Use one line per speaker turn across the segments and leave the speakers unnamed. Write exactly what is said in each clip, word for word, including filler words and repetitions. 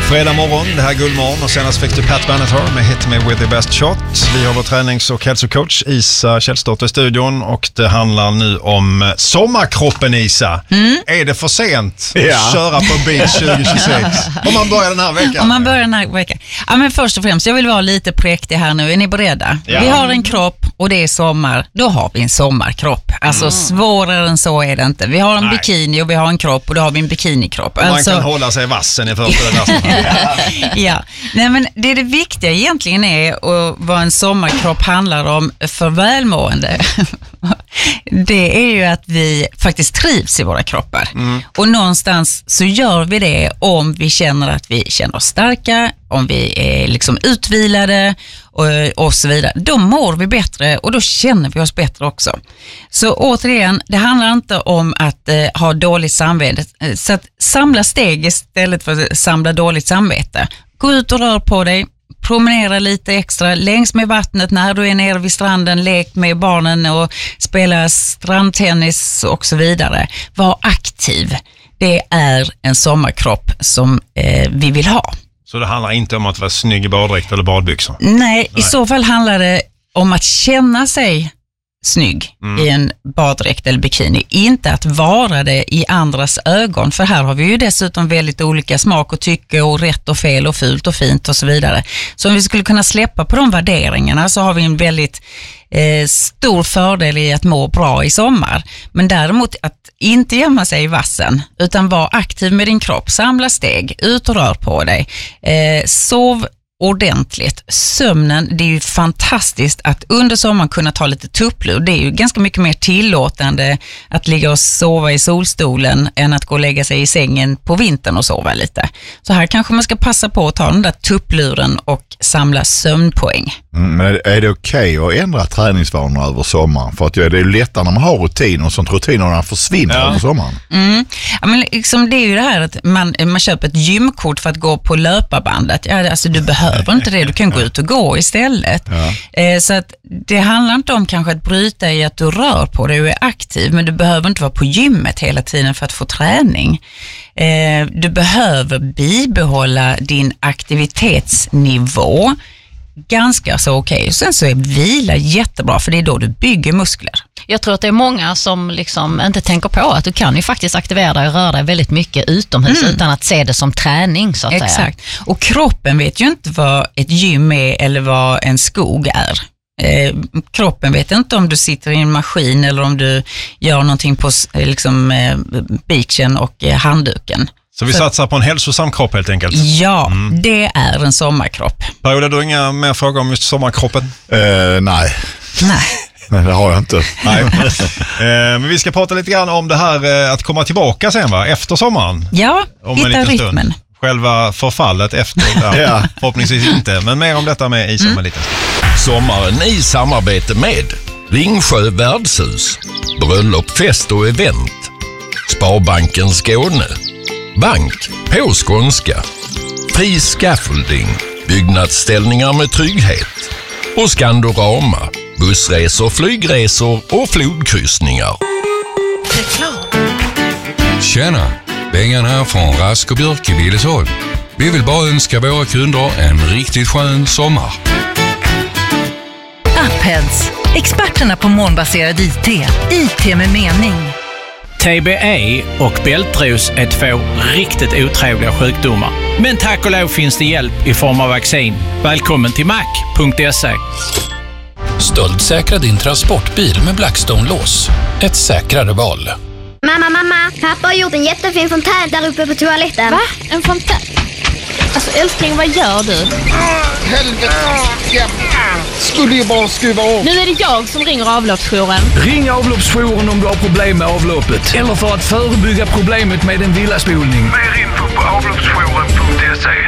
Fredag morgon, det här är Guldmorgon och senast fick du Pat Benatar med Hit Me With The Best Shot. Vi har vår tränings- och hälsocoach Isa Källsdotter i studion och det handlar nu om sommarkroppen, Isa. Mm. Är det för sent ja. att köra på beach tjugo tjugosex? Om man börjar den här veckan.
Om man börjar den här veckan. Ja, men först och främst, jag vill vara lite präktig här nu. Är ni beredda? Ja. Vi har en kropp och det är sommar. Då har vi en sommarkropp. Alltså mm. svårare än så är det inte. Vi har en Nej. bikini och vi har en kropp och då har vi en bikinikropp.
Man
alltså...
kan hålla sig vassen i första
ja, nej men det, det viktiga egentligen är och vad en sommarkropp handlar om för välmående. Det är ju att vi faktiskt trivs i våra kroppar. Mm. Och någonstans så gör vi det om vi känner att vi känner oss starka, om vi är liksom utvilade och, och så vidare. Då mår vi bättre och då känner vi oss bättre också. Så återigen, det handlar inte om att eh, ha dåligt samvete. Så att samla steg istället för att samla dåligt samvete. Gå ut och rör på dig. Promenera lite extra längs med vattnet när du är nere vid stranden, lek med barnen och spela strandtennis och så vidare. Var aktiv. Det är en sommarkropp som eh, vi vill ha.
Så det handlar inte om att vara snygg i baddräkt eller badbyxor?
Nej, Nej, i så fall handlar det om att känna sig snygg mm. i en baddräkt eller bikini. Inte att vara det i andras ögon. För här har vi ju dessutom väldigt olika smak och tycke och rätt och fel och fult och fint och så vidare. Så om vi skulle kunna släppa på de värderingarna så har vi en väldigt eh, stor fördel i att må bra i sommar. Men däremot att inte gömma sig i vassen utan vara aktiv med din kropp. Samla steg, ut och rör på dig. Eh, sov ordentligt. Sömnen, det är ju fantastiskt att under sommaren kunna ta lite tupplur. Det är ju ganska mycket mer tillåtande att ligga och sova i solstolen än att gå och lägga sig i sängen på vintern och sova lite. Så här kanske man ska passa på att ta den där tuppluren och samla sömnpoäng.
Mm, men är det okej okay att ändra träningsvanor över sommaren? För att det är ju lättare när man har rutin och sånt rutinerna försvinner ja. över sommaren. Mm.
Ja, men liksom det är ju det här att man, man köper ett gymkort för att gå på löparbandet. Ja, alltså du behöver inte det, du kan gå ut och gå istället. Ja. Eh, så att det handlar inte om kanske att bryta i att du rör på dig och är aktiv, men du behöver inte vara på gymmet hela tiden för att få träning. Eh, du behöver bibehålla din aktivitetsnivå ganska så okej. Okay. Sen så är vila jättebra för det är då du bygger muskler.
Jag tror att det är många som liksom inte tänker på att du kan ju faktiskt aktivera dig och röra dig väldigt mycket utomhus mm. utan att se det som träning så att
Exakt.
säga.
Exakt. Och kroppen vet ju inte vad ett gym är eller vad en skog är. Eh, kroppen vet inte om du sitter i en maskin eller om du gör någonting på liksom, eh, beachen och eh, handduken.
Så vi så, satsar på en hälsosam kropp helt enkelt?
Ja, mm. det är en sommarkropp.
Per-Ola, du har inga mer frågor om just sommarkroppen?
Uh, nej.
Nej.
Nej, det har jag inte.
Nej. eh, men vi ska prata lite grann om det här eh, att komma tillbaka sen va? Efter sommaren.
Ja, om hitta en rytmen. Stund.
Själva förfallet efter, ja, ja. förhoppningsvis inte. Men mer om detta med Isa om en liten stund.
Sommaren i samarbete med Ringsjö värdshus, bröllop, fest och event, Sparbanken Skåne, Bank på skånska, Fri Scaffolding, byggnadsställningar med trygghet och Skandorama, bussresor, flygresor och flodkryssningar.
Tjena, Bengan här från Rask och Björk i Billesholm. Vi vill bara önska våra kunder en riktigt skön sommar.
Upheads, experterna på molnbaserad I T. I T med mening.
T B E och bältros är två riktigt otrevliga sjukdomar. Men tack och lov finns det hjälp i form av vaccin. Välkommen till mac punkt se.
Stöldsäkra din transportbil med Blackstone-lås. Ett säkrare val.
Mamma, mamma, pappa har gjort en jättefin fontän där uppe på toaletten.
Va? En fontän? Alltså älskling, vad gör du?
Ah, helvete. Ja. Skulle ju bara skruva av.
Nu är det jag som ringer avloppsjouren.
Ring avloppsjouren om du har problem med avloppet. Eller för att förebygga problemet med en villaspolning.
Mer info på avloppsjouren punkt se.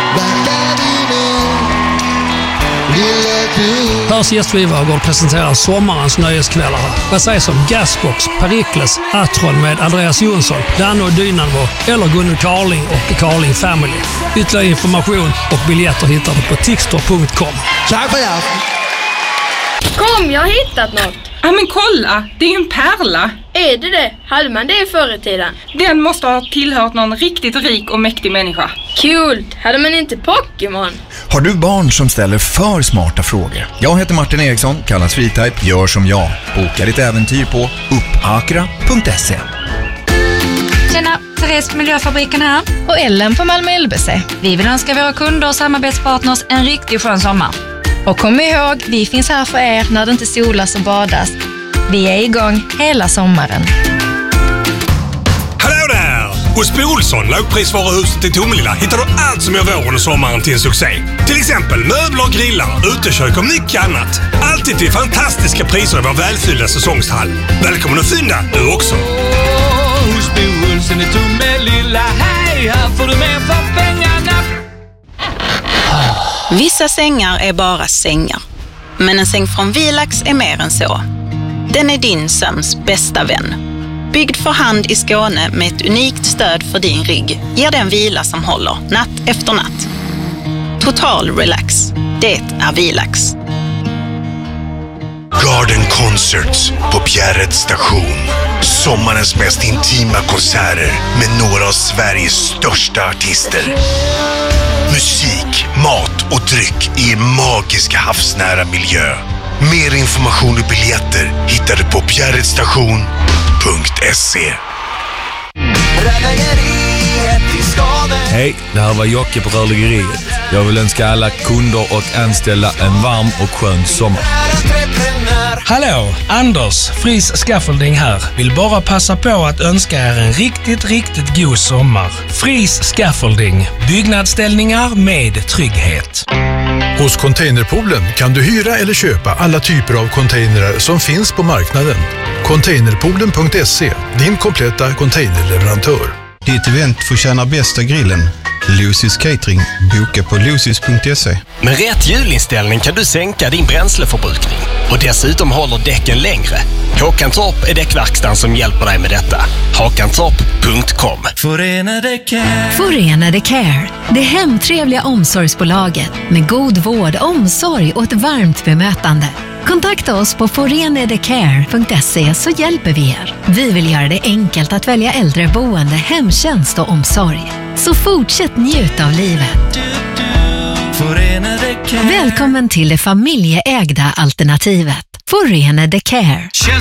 Hörs gästgivargård presenterar sommarens nöjeskvällar. Vad sägs om Gasbox, Perikles, Atron med Andreas Jonsson, Danne och Dynamo eller Gunnar Carling och Carling Family. Ytterligare information och biljetter hittar du på tixter punkt com.
Kom, jag har hittat något!
Ja men kolla, det är ju en pärla.
Är det det? Hade man det förr i tiden?
Den måste ha tillhört någon riktigt rik och mäktig människa.
Kul! Hade man inte Pokémon?
Har du barn som ställer för smarta frågor? Jag heter Martin Eriksson, kallas Freetype. Gör som jag. Boka ditt äventyr på uppakra punkt se.
Tjena, Therese på Miljöfabriken här.
Och Ellen på Malmö L B C.
Vi vill önska våra kunder och samarbetspartners en riktigt skön sommar.
Och kom ihåg, vi finns här för er när det inte solas och badas. Vi är igång hela sommaren.
Hallå där! Hos Bo Olsson, lågprisvaruhuset i Tomelilla, hittar du allt som gör våren och sommaren till en succé. Till exempel möbler, grillar, utekök och mycket annat. Alltid till fantastiska priser i vår välfyllda säsongshall. Välkommen att fynda, du också!
Oh, hos Bo Olsson i Tomelilla, hej, här får du mer för pengarna.
Vissa sängar är bara sängar. Men en säng från Vilax är mer än så. Den är din sömns bästa vän. Byggd för hand i Skåne med ett unikt stöd för din rygg ger den vila som håller natt efter natt. Total relax. Det är Vilax.
Garden Concerts på Bjärreds station. Sommarens mest intima konserter med några av Sveriges största artister. Musik, mat och dryck i en magisk havsnära miljö. Mer information och biljetter hittar du på bjärredstation punkt se.
Hej, det här var Jocke på Rörläggeriet. Jag vill önska alla kunder och anställda en varm och skön sommar.
Hallå, Anders, Fris Scaffolding här. Vill bara passa på att önska er en riktigt, riktigt god sommar. Fris Scaffolding, byggnadsställningar med trygghet.
Hos Containerpoolen kan du hyra eller köpa alla typer av containrar som finns på marknaden. Containerpoolen punkt se, din kompletta containerleverantör.
Ditt event får tjäna bästa grillen. Lucy's Catering. Boka på lucys punkt se.
Med rätt hjulinställning kan du sänka din bränsleförbrukning. Och dessutom håller däcken längre. Håkantorp är däckverkstan som hjälper dig med detta. Håkantorp punkt com.
Förenade Care.
Förenade Care. Det hemtrevliga omsorgsbolaget med god vård, omsorg och ett varmt bemötande. Kontakta oss på forenedecare punkt se så hjälper vi er. Vi vill göra det enkelt att välja äldreboende, hemtjänst och omsorg. Så fortsätt njuta av livet. Välkommen till det familjeägda alternativet. Förenade Care.